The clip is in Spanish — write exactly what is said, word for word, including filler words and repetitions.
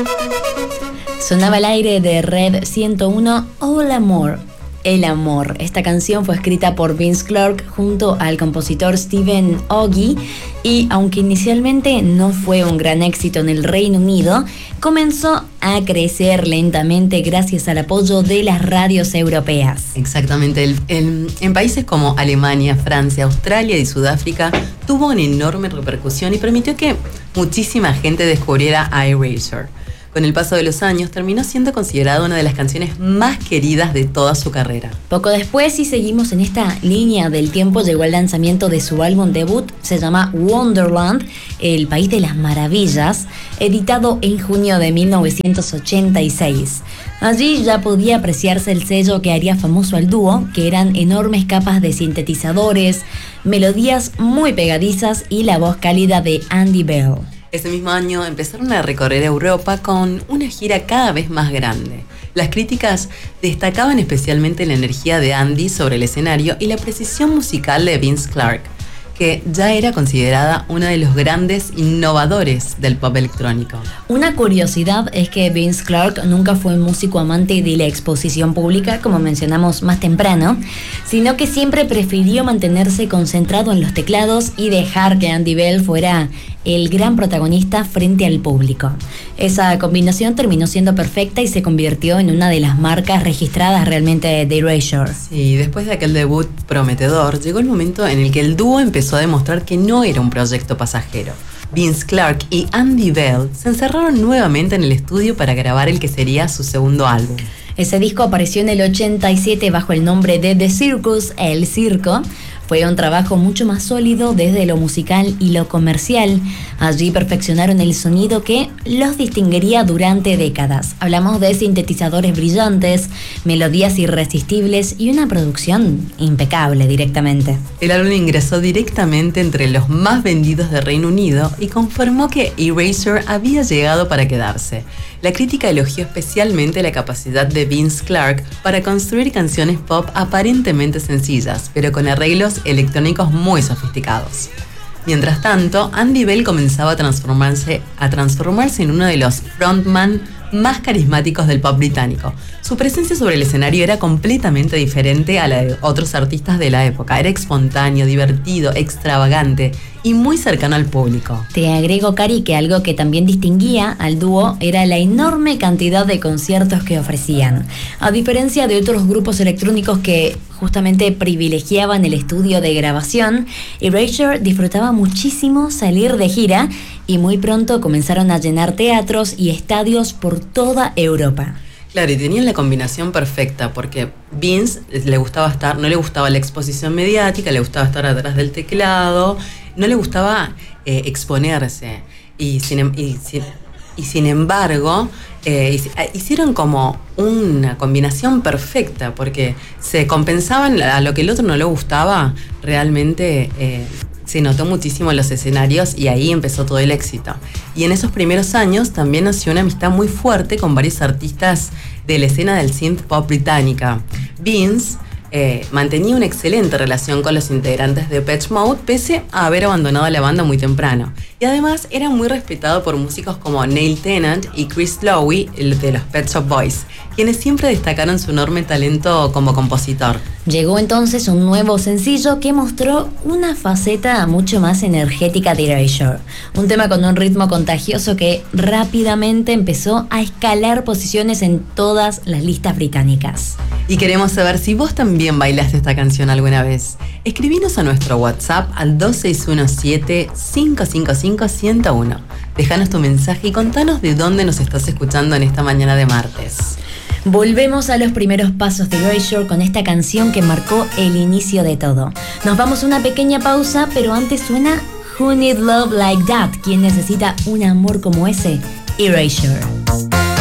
Sonaba al aire de Red ciento uno, All Amor, El Amor. Esta canción fue escrita por Vince Clarke junto al compositor Stephen Oggy y aunque inicialmente no fue un gran éxito en el Reino Unido, comenzó a crecer lentamente gracias al apoyo de las radios europeas. Exactamente. El, el, en países como Alemania, Francia, Australia y Sudáfrica tuvo una enorme repercusión y permitió que muchísima gente descubriera a Erasure. Con el paso de los años, terminó siendo considerada una de las canciones más queridas de toda su carrera. Poco después, si seguimos en esta línea del tiempo, llegó el lanzamiento de su álbum debut, se llama Wonderland, El País de las Maravillas, editado en junio de mil novecientos ochenta y seis. Allí ya podía apreciarse el sello que haría famoso al dúo, que eran enormes capas de sintetizadores, melodías muy pegadizas y la voz cálida de Andy Bell. Ese mismo año empezaron a recorrer Europa con una gira cada vez más grande. Las críticas destacaban especialmente la energía de Andy sobre el escenario y la precisión musical de Vince Clarke, que ya era considerada uno de los grandes innovadores del pop electrónico. Una curiosidad es que Vince Clarke nunca fue un músico amante de la exposición pública, como mencionamos más temprano, sino que siempre prefirió mantenerse concentrado en los teclados y dejar que Andy Bell fuera el gran protagonista frente al público. Esa combinación terminó siendo perfecta y se convirtió en una de las marcas registradas realmente de Erasure. Sí, después de aquel debut prometedor, llegó el momento en el que el dúo empezó a demostrar que no era un proyecto pasajero. Vince Clarke y Andy Bell se encerraron nuevamente en el estudio para grabar el que sería su segundo álbum. Ese disco apareció en el ochenta y siete bajo el nombre de The Circus, El Circo. Fue un trabajo mucho más sólido desde lo musical y lo comercial. Allí perfeccionaron el sonido que los distinguiría durante décadas. Hablamos de sintetizadores brillantes, melodías irresistibles y una producción impecable directamente. El álbum ingresó directamente entre los más vendidos de Reino Unido y confirmó que Erasure había llegado para quedarse. La crítica elogió especialmente la capacidad de Vince Clarke para construir canciones pop aparentemente sencillas, pero con arreglos electrónicos muy sofisticados. Mientras tanto, Andy Bell comenzaba a transformarse, a transformarse en uno de los frontman más carismáticos del pop británico. Su presencia sobre el escenario era completamente diferente a la de otros artistas de la época. Era espontáneo, divertido, extravagante y muy cercano al público. Te agrego, Cari, que algo que también distinguía al dúo era la enorme cantidad de conciertos que ofrecían. A diferencia de otros grupos electrónicos que justamente privilegiaban el estudio de grabación, Erasure disfrutaba muchísimo salir de gira y muy pronto comenzaron a llenar teatros y estadios por toda Europa. Claro, y tenían la combinación perfecta porque Vince le gustaba estar, no le gustaba la exposición mediática, le gustaba estar atrás del teclado, no le gustaba eh, exponerse y sin, y, sin, y sin embargo eh, hicieron como una combinación perfecta porque se compensaban a lo que el otro no le gustaba. Realmente eh, se notó muchísimo en los escenarios y ahí empezó todo el éxito. Y en esos primeros años también nació una amistad muy fuerte con varios artistas de la escena del synth pop británica. Vince eh, mantenía una excelente relación con los integrantes de Depeche Mode pese a haber abandonado la banda muy temprano. Y además era muy respetado por músicos como Neil Tennant y Chris Lowe de los Pet Shop Boys, quienes siempre destacaron su enorme talento como compositor. Llegó entonces un nuevo sencillo que mostró una faceta mucho más energética de Erasure. Un tema con un ritmo contagioso que rápidamente empezó a escalar posiciones en todas las listas británicas. Y queremos saber si vos también bailaste esta canción alguna vez. Escribinos a nuestro WhatsApp al dos seis uno siete, cinco cinco cinco, uno cero uno. Déjanos tu mensaje y contanos de dónde nos estás escuchando en esta mañana de martes. Volvemos a los primeros pasos de Erasure con esta canción que marcó el inicio de todo. Nos vamos a una pequeña pausa, pero antes suena Who Need Love Like That. ¿Quién necesita un amor como ese? Erasure.